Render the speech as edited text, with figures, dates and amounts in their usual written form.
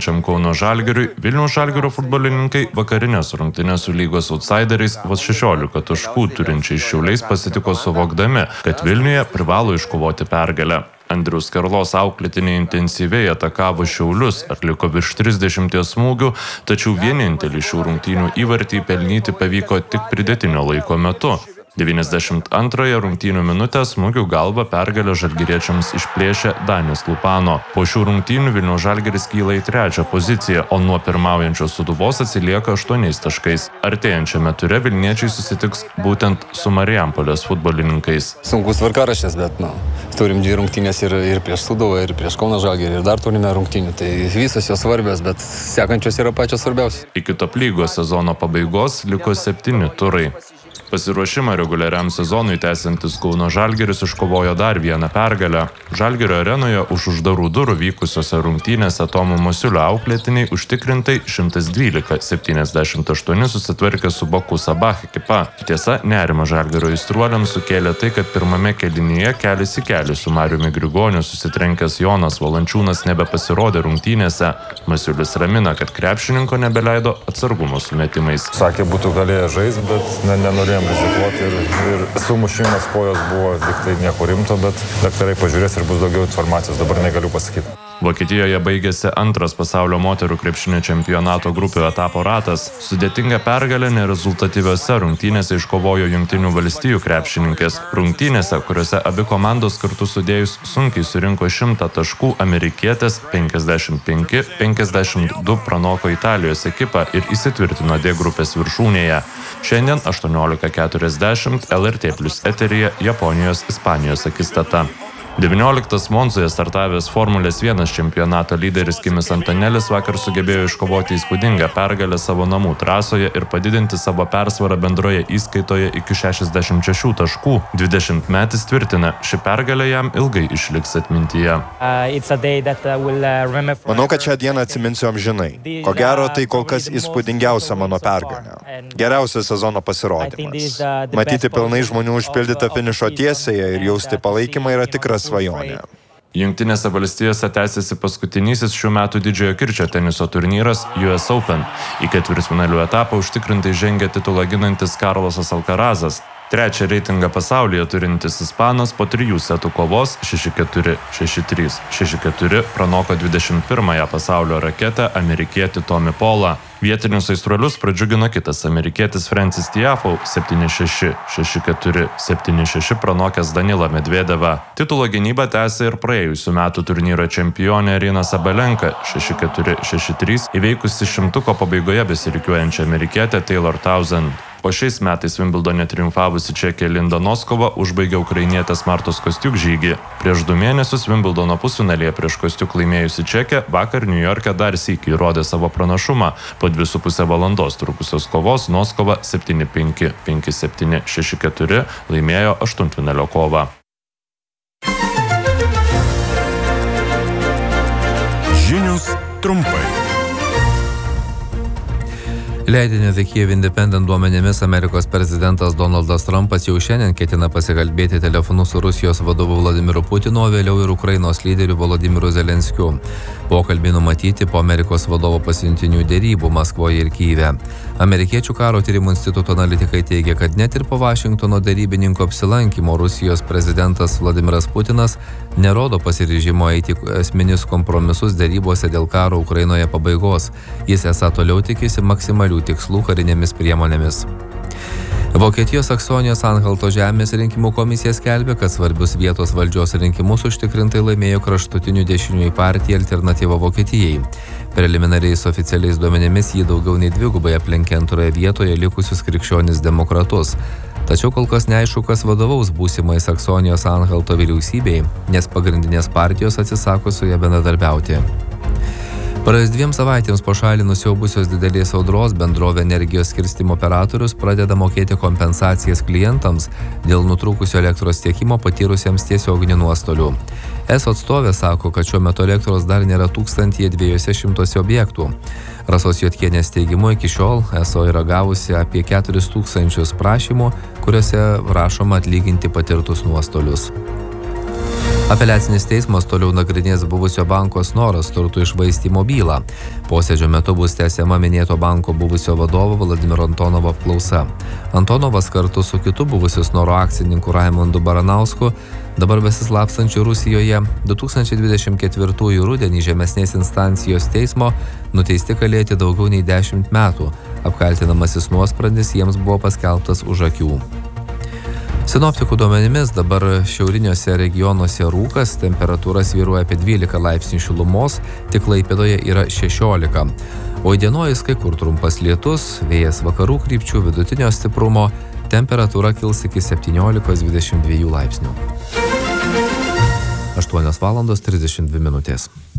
einančiam Kauno Žalgiriui, Vilniaus Žalgirio futbolininkai vakarinės rungtynės su lygos outsideriais vos 16 taškų turinčiais Šiauliais pasitiko suvokdami, kad Vilniuje privalo iškovoti pergalę. Andriaus Karlos auklėtiniai intensyviai atakavo Šiaulius, atliko virš 30 smūgių, tačiau vienintelį šių rungtynių įvartį pelnyti pavyko tik pridėtinio laiko metu. 92 rungtynių minutę smūgių galva pergalę žalgiriečiams išplėšė Danis Lupano. Po šių rungtynių Vilniaus Žalgiris kyla į 3. poziciją, o nuo pirmaujančios Sūduvos atsilieka 8 taškais. Artėjančiame ture vilniečiai susitiks būtent su Marijampolės futbolininkais. Sunkus tvarkaraštis, bet turim 2 rungtynės ir prieš Sūduvą, ir prieš Kauno Žalgirį, ir dar turime rungtynių. Tai visos jos svarbios, bet sekančios yra pačios svarbiausios. Iki top lygos sezono pabaigos liko 7 turai. Pasiruošimą reguliariam sezonui tęsiantis Kauno Žalgiris iškovojo dar vieną pergalę. Žalgirio arenoje už uždarų durų vykusiose rungtynėse Tomo Masiulio auklėtiniai užtikrintai 112-78 susitvarkė su Baku Sabah ekipa. Tiesa, nerima Žalgirio aistruoliams sukėlė tai, kad pirmame kėlinyje kelis į kelį su Mariumi Grigoniu susitrenkęs Jonas Valančiūnas nebepasirodė rungtynėse. Masiulis ramina, kad krepšininko nebeleido atsargumo sumetimais. Sakė, būtų galėję žaisti, bet nenorėjom rizikuoti ir sumušimas kojos buvo tiktai nieko rimto, bet daktarai pažiūrės ir bus daugiau informacijos, dabar negaliu pasakyti. Vokietijoje baigėsi antras pasaulio moterų krepšinio čempionato grupių etapo ratas. Sudėtingą pergalę nerezultatyviose rungtynėse iškovojo Jungtinių valstijų krepšininkės. Rungtynėse, kuriuose abi komandos kartu sudėjus sunkiai surinko 100 taškų, amerikietės 55-52 pranoko Italijos ekipą ir įsitvirtino D grupės viršūnėje. Šiandien 18:40 LRT Plus eteryje Japonijos-Ispanijos akistata. 19 Monzoje startavęs Formulės 1 čempionato lyderis Kimis Antonelis vakar sugebėjo iškovoti įspūdingą pergalę savo namų trasoje ir padidinti savo persvarą bendroje įskaitoje iki 66 taškų. 20-metis tvirtina, ši pergalė jam ilgai išliks atmintyje. Manau, kad šią dieną atsiminsiu amžinai. Ko gero, tai kol kas įspūdingiausia mano pergalė. Geriausias sezono pasirodymas. Matyti pilnai žmonių užpildytą finišo tiesėje ir jausti palaikymą yra tikras svajonė. Jungtinėse valstijose tęsiasi paskutinysis šių metų didžiojo kirčio teniso turnyras US Open. Į ketvirtfinalių etapą užtikrintai žengia titulą ginantis Carlosas Alcarazas. Trečią reitingą pasaulyje turintis ispanas po 3 setų kovos 6-4, 6-3, 6-4 pranoko 21-ąją pasaulio raketę amerikietį Tommy Paulą. Vietinius aistruolius pradžiugino kitas amerikietis Francis Tiafoe 7-6, 6-4, 7-6 pranokęs Danilą Medvedevą. Titulo gynybą tęsė ir praėjusių metų turnyro čempionė Aryna Sabalenka 6-4, 6-3 įveikusi šimtuko pabaigoje besirikiuojančią amerikietę Taylor Townsend. O šiais metais Wimbledone triumfavusi čekė Linda Noskova užbaigė ukrainietės Martos Kostiuk žygį. Prieš 2 mėnesius Wimbledono pusfinalyje prieš Kostiuk laimėjusi čekė vakar New York'e dar sykį įrodė savo pranašumą. Po 2,5 valandos trukusios kovos Noskova 7-5, 5-7, 6-4 laimėjo aštuntfinalio kovą. Žinios trumpai. Leidinio The Kyiv Independent duomenimis Amerikos prezidentas Donaldas Trumpas jau šiandien ketina pasikalbėti telefonu su Rusijos vadovu Vladimiru Putinu, o vėliau ir Ukrainos lyderiu Volodymyru Zelenskiu. Pokalbį numatyti po Amerikos vadovo pasiuntinių dėrybų Maskvoje ir Kyjive. Amerikiečių karo tyrimų instituto analitikai teigia, kad net ir po Vašingtono dėrybininko apsilankymo Rusijos prezidentas Vladimiras Putinas nerodo pasiryžimo eiti esminius kompromisus dėrybose dėl karo Ukrainoje pabaigos. Jis esą toliau tikisi maksimalių tikslų karinėmis priemonėmis. Vokietijos Saksonijos Anhalto žemės rinkimų komisija skelbia, kad svarbius vietos valdžios rinkimus užtikrintai laimėjo kraštutinių dešiniųjų partija Alternatyva Vokietijai. Preliminariais oficialiais duomenimis jį daugiau nei dvigubai aplenkė antroje vietoje likusius krikščionis demokratus. Tačiau kol kas neaišku, kas vadovaus būsimai Saksonijos Anhalto vyriausybei, nes pagrindinės partijos atsisako su ja bendradarbiauti. Praėjus 2 savaitėms po šalį nusiaubusios didelės audros bendrovė energijos skirstymo operatorius pradeda mokėti kompensacijas klientams dėl nutrūkusio elektros tiekimo patyrusiems tiesioginių nuostolių. ESO atstovė sako, kad šiuo metu elektros dar nėra 1200 objektų. Rasos Jotkienės teigimu iki šiol ESO yra gavusi apie 4000 prašymų, kuriuose rašoma atlyginti patirtus nuostolius. Apeliacinis teismas toliau nagrinės buvusio banko Snoras turtų iššvaistymo bylą. Posėdžio metu bus tęsiama minėto banko buvusio vadovo Vladimiro Antonovo apklausa. Antonovas kartu su kitu buvusiu Snoro akcininku Raimondu Baranausku, dabar besislapstančiu Rusijoje, 2024 rudenį žemesnės instancijos teismo nuteisti kalėti daugiau nei 10 metų. Apkaltinamasis nuosprendis jiems buvo paskelbtas už akių. Sinoptikų duomenimis dabar šiauriniuose regionuose rūkas, temperatūra svyruoja apie 12 laipsnių šilumos, tik Klaipėdoje yra 16. O įdienojus kai kur trumpas lietus, vėjas vakarų krypčių vidutinio stiprumo, temperatūra kils iki 17-22 laipsnių. 8:32 min.